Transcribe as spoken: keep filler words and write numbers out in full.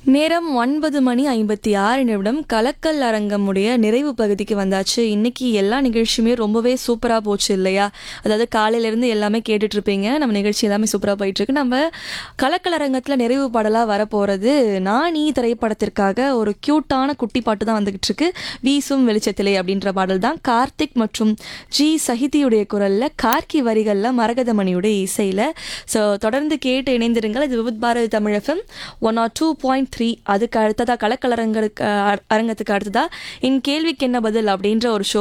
நேரம் ஒன்பது மணி ஐம்பத்தி ஆறு நிமிடம். கலக்கல் அரங்கமுடைய நிறைவு பகுதிக்கு வந்தாச்சு. இன்னைக்கு எல்லா நிகழ்ச்சியுமே ரொம்பவே சூப்பராக போச்சு இல்லையா? அதாவது காலையிலேருந்து எல்லாமே கேட்டுட்ருப்பீங்க. நம்ம நிகழ்ச்சி எல்லாமே சூப்பராக போயிட்டுருக்கு. நம்ம கலக்கல் அரங்கத்தில் நிறைவு பாடலாக வரப்போகிறது நானி திரைப்படத்திற்காக ஒரு க்யூட்டான குட்டி பாட்டு தான் வந்துக்கிட்டு இருக்கு. வீசும் வெளிச்சத்திலே அப்படின்ற பாடல் தான். கார்த்திக் மற்றும் ஜி சஹிதியுடைய குரலில், கார்கி வரிகளில், மரகதமணியுடைய இசையில். ஸோ தொடர்ந்து கேட்டு இணைந்திருங்கள். இது Vividh Bharathi Tamil FM one R two point three. அதுக்கு அடுத்ததா கலக்கலரங்களுக்கு அரங்கத்துக்கு அடுத்ததா இன் கேள்விக்கு என்ன பதில் அப்படின்ற ஒரு ஷோ